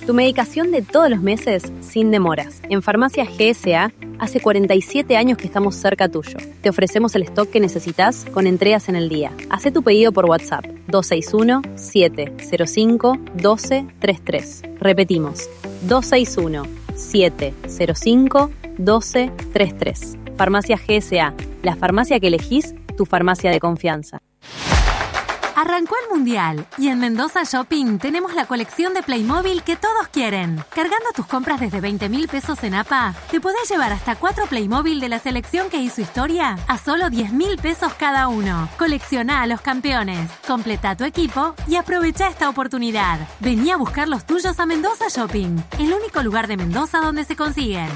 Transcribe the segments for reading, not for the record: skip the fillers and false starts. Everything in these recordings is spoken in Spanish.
Tu medicación de todos los meses sin demoras. En Farmacia GSA, hace 47 años que estamos cerca tuyo. Te ofrecemos el stock que necesitas con entregas en el día. Hacé tu pedido por WhatsApp 261-705-1233. Repetimos, 261-705-1233. Farmacia GSA, la farmacia que elegís, tu farmacia de confianza. Arrancó el Mundial y en Mendoza Shopping tenemos la colección de Playmobil que todos quieren. Cargando tus compras desde 20.000 pesos en APA, te podés llevar hasta 4 Playmobil de la selección que hizo historia a solo 10.000 pesos cada uno. Colecciona a los campeones, completa tu equipo y aprovecha esta oportunidad. Vení a buscar los tuyos a Mendoza Shopping, el único lugar de Mendoza donde se consiguen.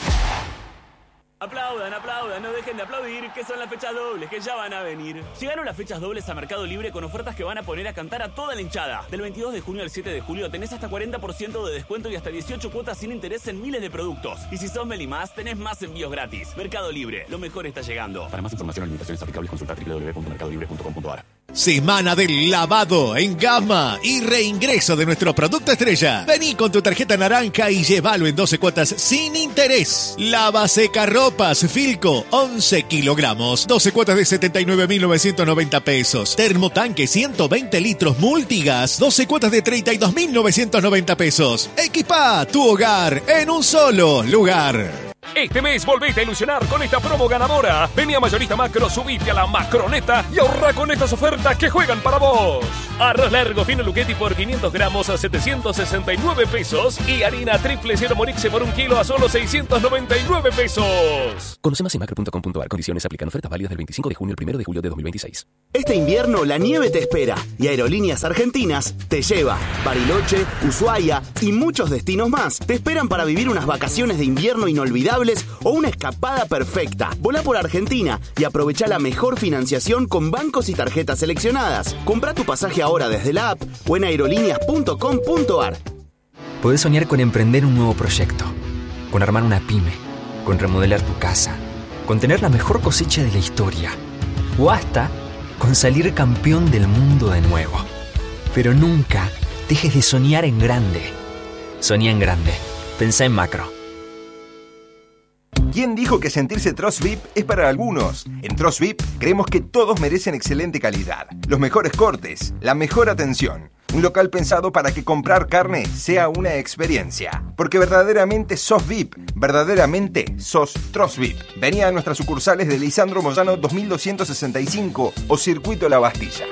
Aplaudan, aplaudan, no dejen de aplaudir, que son las fechas dobles, que ya van a venir. Llegaron las fechas dobles a Mercado Libre con ofertas que van a poner a cantar a toda la hinchada. Del 22 de junio al 7 de julio tenés hasta 40% de descuento y hasta 18 cuotas sin interés en miles de productos. Y si sos Meli Más, tenés más envíos gratis. Mercado Libre, lo mejor está llegando. Para más información o limitaciones aplicables, consulta www.mercadolibre.com.ar. Semana del lavado en gama y reingreso de nuestro producto estrella. Vení con tu tarjeta naranja y llévalo en 12 cuotas sin interés. Lava seca ropas Filco, 11 kilogramos, 12 cuotas de 79.990 pesos. Termotanque 120 litros Multigas, 12 cuotas de 32.990 pesos. Equipa tu hogar en un solo lugar. Este mes volvete a ilusionar con esta promo ganadora. Vení a Mayorista Macro, subite a la Macroneta y ahorra con estas ofertas que juegan para vos. Arroz largo fino Luchetti por 500 gramos a 769 pesos y harina triple cero Morixe por 1 kilo a solo 699 pesos. Conoce más en macro.com.ar. Condiciones aplican. Ofertas válidas del 25 de junio al 1 de julio de 2026. Este invierno la nieve te espera y Aerolíneas Argentinas te lleva. Bariloche, Ushuaia y muchos destinos más te esperan para vivir unas vacaciones de invierno inolvidables o una escapada perfecta. Volá por Argentina y aprovecha la mejor financiación con bancos y tarjetas seleccionadas. Comprá tu pasaje ahora desde la app o en aerolíneas.com.ar. Podés soñar con emprender un nuevo proyecto, con armar una pyme, con remodelar tu casa, con tener la mejor cosecha de la historia o hasta con salir campeón del mundo de nuevo. Pero nunca dejes de soñar en grande. Soñá en grande. Pensá en macro. ¿Quién dijo que sentirse Trust VIP es para algunos? En Trust VIP creemos que todos merecen excelente calidad, los mejores cortes, la mejor atención. Un local pensado para que comprar carne sea una experiencia. Porque verdaderamente sos VIP, verdaderamente sos Trust VIP. Vení a nuestras sucursales de Lisandro Moyano 2265 o Circuito La Bastilla.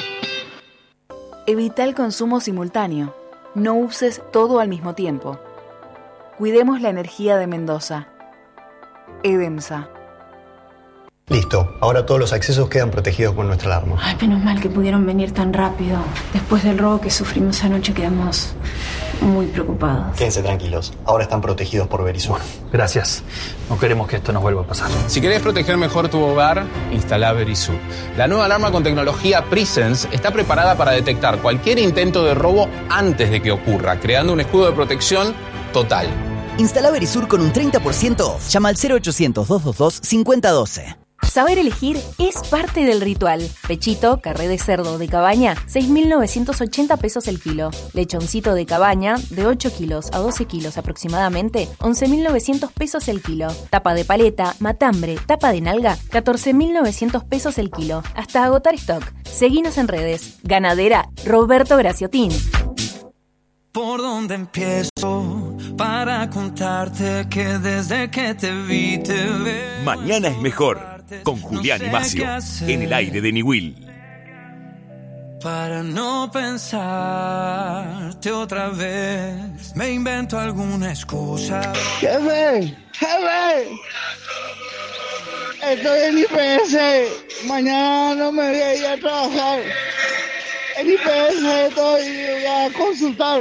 Evita el consumo simultáneo. No uses todo al mismo tiempo. Cuidemos la energía de Mendoza. EDEMSA. Listo, ahora todos los accesos quedan protegidos con nuestra alarma. Ay, menos mal que pudieron venir tan rápido. Después del robo que sufrimos anoche quedamos muy preocupados. Quédense tranquilos, ahora están protegidos por Verisur. Gracias, no queremos que esto nos vuelva a pasar. Si querés proteger mejor tu hogar, instala Verisur. La nueva alarma con tecnología Presence está preparada para detectar cualquier intento de robo antes de que ocurra, creando un escudo de protección total. Instala Verisur con un 30% off. Llama al 0800-222-5012. Saber elegir es parte del ritual. Pechito, carré de cerdo de cabaña, 6.980 pesos el kilo. Lechoncito de cabaña, de 8 kilos a 12 kilos aproximadamente, 11.900 pesos el kilo. Tapa de paleta, matambre, tapa de nalga, 14.900 pesos el kilo. Hasta agotar stock. Seguinos en redes. Ganadera Roberto Graciotín. ¿Por dónde empiezo para contarte que desde que te vi te veo? Mañana es mejor, con Julián y Macio, en el aire de Niwil. Para no pensarte otra vez, me invento alguna excusa. ¡Jefe! ¡Jefe! Estoy en IPS. Mañana no me voy a ir a trabajar. En IPS estoy a consultar.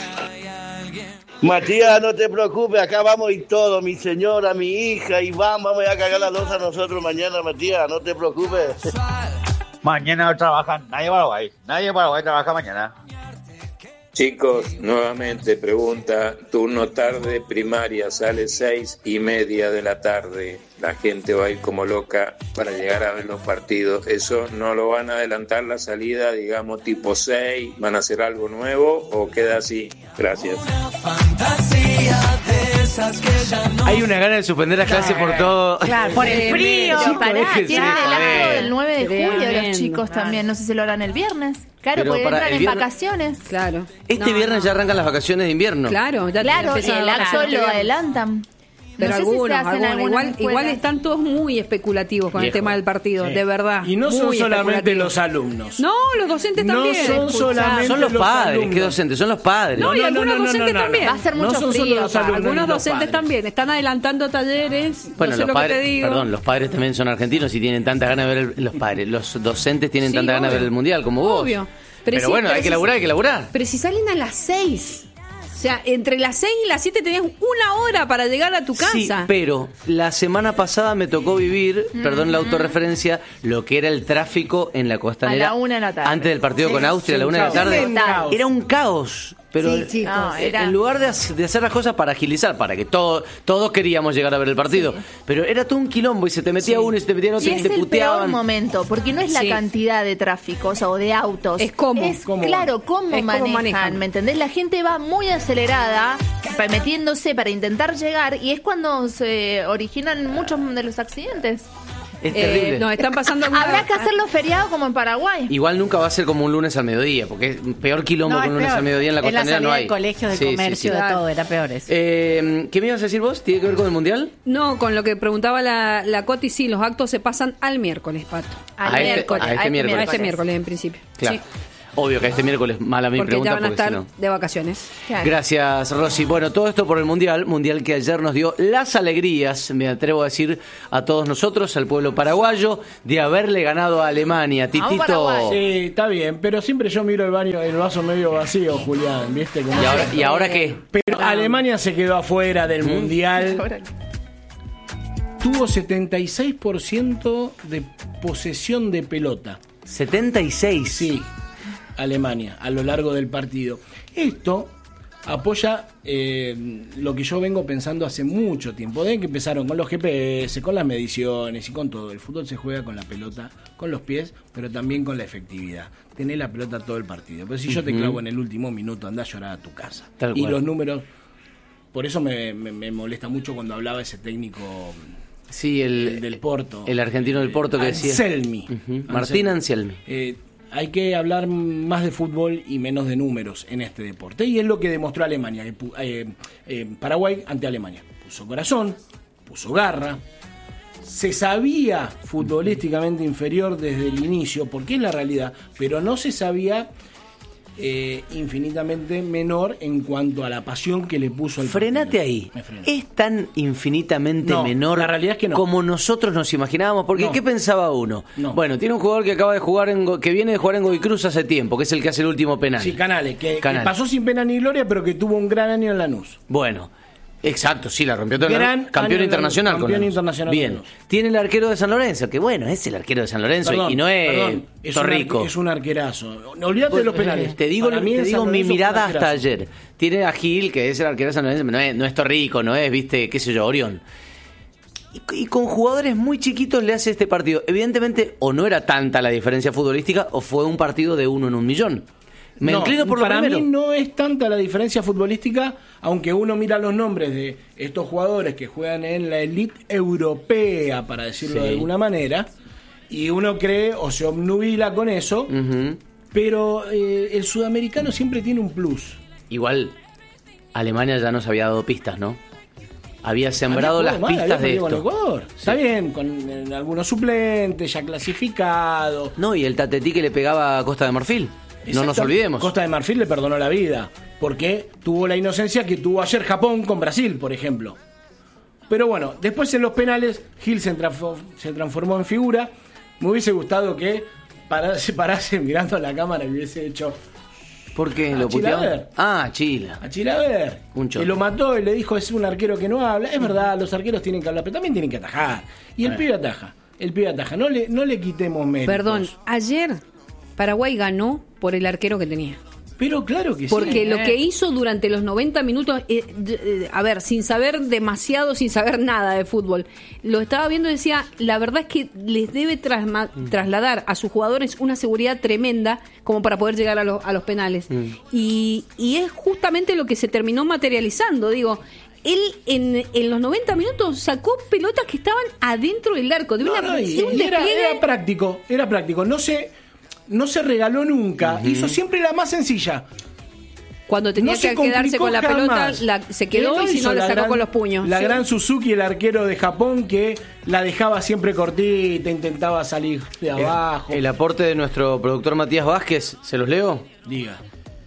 Matías, no te preocupes, acá vamos y todo, mi señora, mi hija, y vamos a cagar la loza nosotros mañana, Matías, no te preocupes. Mañana no trabajan, nadie para Paraguay trabaja mañana. Chicos, nuevamente pregunta, turno tarde, primaria, sale 6:30 de la tarde. La gente va a ir como loca para llegar a ver los partidos. ¿Eso no lo van a adelantar la salida, digamos, tipo 6? ¿Van a hacer algo nuevo o queda así? Gracias. Hay una gana de suspender las clases por todo. Claro, por el frío. Tienen el acto del 9 de julio los chicos también. No sé si lo harán el viernes. Claro, Pero porque para entran el en viernes- vacaciones. Claro. Viernes ya arrancan las vacaciones de invierno. Claro, ya Claro, empiezan el las acto vacaciones. lo adelantan. Pero no sé si se algunos, hacen algunas igual escuelas. están todos muy especulativos con el Viejo. tema del partido, Sí. de verdad. Y no son muy solamente especulativos. los alumnos. No, los docentes No también. son solamente Son los los padres, alumnos. ¿qué docentes? Son los padres. No, y algunos docentes también. Va a ser No mucho son solo frío. los alumnos. Algunos los docentes padres. también están adelantando talleres. Bueno, no sé los lo que te padres, digo. perdón, los padres también son argentinos y tienen tanta ganas de ver los padres, los docentes tienen Sí, tanta ganas de obvio. ver el mundial como vos. Obvio. Pero sí, bueno, hay que laburar, hay que laburar. Pero si salen a las 6. O sea, entre las 6 y las 7 tenías 1 hora para llegar a tu casa. Sí, pero la semana pasada me tocó vivir, perdón la autorreferencia, lo que era el tráfico en la costanera A la 1 de la tarde. antes del partido Sí, con Austria, a la 1 de la sí, tarde. total. Era un caos. Pero Sí, chicos, era- en lugar de hacer las cosas para agilizar, para que todos queríamos llegar a ver el partido, pero era todo un quilombo y se te metía uno y se te metía otro Y y es te el peor puteaban. momento, porque no es la Sí. cantidad de tráfico, o sea, o de autos. Es cómo. Claro, cómo Es cómo manejan, manejan. ¿me entendés? La gente va muy acelerada, metiéndose para intentar llegar, y es cuando se originan muchos de los accidentes. Es terrible. No, están pasando algunas- Habrá que hacerlo feriado como en Paraguay. Igual nunca va a ser como un lunes al mediodía, porque es peor quilombo No, que es un lunes peor. al mediodía en la En la costanera salida no hay. de colegios, de Sí, sí, comercio, sí. de todo, era peor eso. ¿Qué me ibas a decir vos? ¿Tiene que ver con el mundial? No, con lo que preguntaba la Coti, sí, los actos se pasan al miércoles, Pato. A este miércoles. A este miércoles, en principio. Claro. Sí, Obvio que este miércoles mala mi porque pregunta ya van a porque estar si no. de vacaciones. Gracias, Rosy. Bueno, todo esto por el mundial que ayer nos dio las alegrías, me atrevo a decir, a todos nosotros, al pueblo paraguayo, de haberle ganado a Alemania. Titito. Sí, está bien, pero siempre yo miro el vaso medio vacío, Julián, ¿viste? Como ¿Y ahora qué? Pero Alemania se quedó afuera del mundial. Tuvo 76% de posesión de pelota. 76. Sí, Alemania, a lo largo del partido. Esto apoya lo que yo vengo pensando hace mucho tiempo. Desde que empezaron con los GPS, con las mediciones y con todo. El fútbol se juega con la pelota, con los pies, pero también con la efectividad. Tenés la pelota todo el partido. Pero si yo te clavo en el último minuto, andá a llorar a tu casa. Tal Y cual. los números... Por eso me molesta mucho cuando hablaba ese técnico... Sí, el del Porto. El argentino del Porto que decía. Anselmi. Martín Anselmi. Hay que hablar más de fútbol y menos de números en este deporte. Y es lo que demostró Alemania. Paraguay ante Alemania. Puso corazón, puso garra. Se sabía futbolísticamente inferior desde el inicio, porque es la realidad, pero no se sabía infinitamente menor en cuanto a la pasión que le puso al Frenate partido. ahí. Me frené. Es tan infinitamente No, menor la realidad es que no. como nosotros nos imaginábamos. Porque No. ¿qué pensaba uno? No. Bueno, tiene un jugador que acaba de jugar que viene de jugar en Godoy Cruz hace tiempo, que es el que hace el último penal. Sí, Canales, que Canales. pasó sin pena ni gloria, pero que tuvo un gran año en Lanús. Bueno, exacto, sí, la rompió todo. Gran Campeón año internacional con campeón Lanús. internacional Bien. con Lanús. Tiene el arquero de San Lorenzo, que bueno, es el arquero de San Lorenzo Perdón, y no es perdón, Torrico. Es un arquerazo. Olvídate de los penales. Te digo, Para mí el San mi Lorenzo fue un mirada hasta arquerazo. ayer. Tiene a Gil, que es el arquero de San Lorenzo, no es Torrico, no es, viste, qué sé yo, Orión. Y con jugadores muy chiquitos le hace este partido. Evidentemente, o no era tanta la diferencia futbolística, o fue un partido de 1 en 1 millón. Me No, inclino por lo para primero. mí no es tanta la diferencia futbolística, aunque uno mira los nombres de estos jugadores que juegan en la elite europea, para decirlo Sí. de alguna manera, y uno cree o se obnubila con eso, pero el sudamericano siempre tiene un plus. Igual, Alemania ya nos había dado pistas, ¿no? Había sembrado Había las jugado mal, pistas había de perdido esto. con Ecuador. Está bien, con algunos suplentes, ya clasificados. No, y el tatetí que le pegaba a Costa de Marfil. No nos Exacto. olvidemos. Costa de Marfil le perdonó la vida, porque tuvo la inocencia que tuvo ayer Japón con Brasil, por ejemplo. Pero bueno, después en los penales, Gil se transformó en figura. Me hubiese gustado que se parase mirando a la cámara y hubiese hecho... ¿Por qué? A ¿Lo puteaban? Chilaver. Ah, Chila. A Chilaver. Un choto. Que lo mató y le dijo, es un arquero que no habla. Es verdad, los arqueros tienen que hablar, pero también tienen que atajar. Y el pibe ataja. No le quitemos méritos. Perdón, ayer Paraguay ganó por el arquero que tenía. Pero claro que porque sí. lo que hizo durante los 90 minutos, a ver, sin saber demasiado, sin saber nada de fútbol, lo estaba viendo y decía, la verdad es que les debe trasladar a sus jugadores una seguridad tremenda como para poder llegar a los penales. Y es justamente lo que se terminó materializando, digo. Él en los 90 minutos sacó pelotas que estaban adentro del arco. Era práctico. No se regaló nunca. Hizo siempre la más sencilla. Cuando tenía que quedarse con la pelota, se quedó y si no la sacó con los puños. La gran Suzuki, el arquero de Japón, que la dejaba siempre cortita, intentaba salir de abajo. El aporte de nuestro productor Matías Vázquez, ¿se los leo? Diga.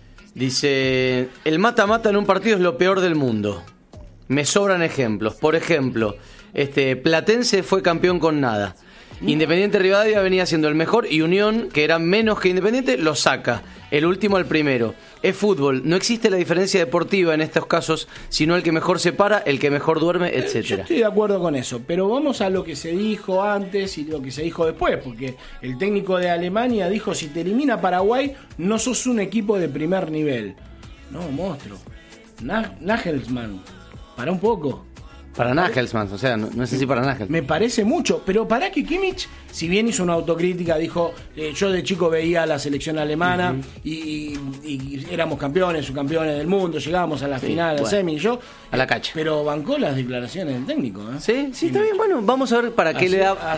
Dice, el mata-mata en un partido es lo peor del mundo. Me sobran ejemplos. Por ejemplo, Platense fue campeón con nada. Independiente Rivadavia venía siendo el mejor y Unión, que era menos que Independiente, lo saca. El último al primero. Es fútbol. No existe la diferencia deportiva en estos casos, sino el que mejor se para, el que mejor duerme, etcétera. Yo estoy de acuerdo con eso, pero vamos a lo que se dijo antes y lo que se dijo después, porque el técnico de Alemania dijo, si te elimina Paraguay, no sos un equipo de primer nivel. No, monstruo. Nagelsmann. Para un poco. Para Nagelsmann, o sea, no sé si para Nagelsmann. Me parece mucho, pero para que Kimmich, si bien hizo una autocrítica, dijo, yo de chico veía a la selección alemana y éramos subcampeones del mundo, llegábamos a la final, a semi, a la cacha. Pero bancó las declaraciones del técnico, ¿eh? Sí, está bien, bueno, vamos a ver para qué le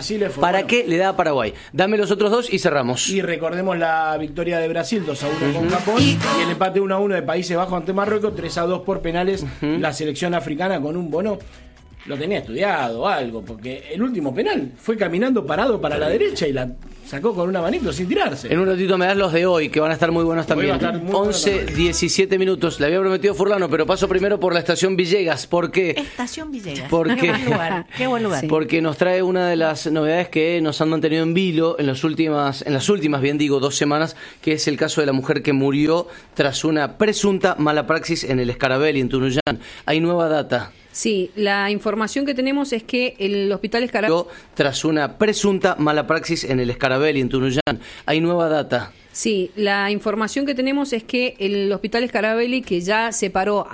da a Paraguay. Dame los otros dos y cerramos. Y recordemos la victoria de Brasil 2-1 con Japón y el empate 1-1 de Países Bajos ante Marruecos, 3-2 por penales, la selección africana con un bono. Lo tenía estudiado o algo, porque el último penal fue caminando parado para la derecha y la sacó con una manito sin tirarse. En un ratito me das los de hoy, que van a estar muy buenos también. 11:17 minutos. Le había prometido Furlano, pero paso primero por la estación Villegas. ¿Por qué? Estación Villegas. Qué buen lugar. Porque nos trae una de las novedades que nos han mantenido en vilo en las últimas, 2 semanas, que es el caso de la mujer que murió tras una presunta mala praxis en el Escarabelli, en Tunuyán. Hay nueva data. Sí, la información que tenemos es que el hospital Escarabelli... Tras una presunta mala praxis en el Escarabelli, en Tunuyán. Hay nueva data. Sí, la información que tenemos es que el hospital Escarabelli, que ya separó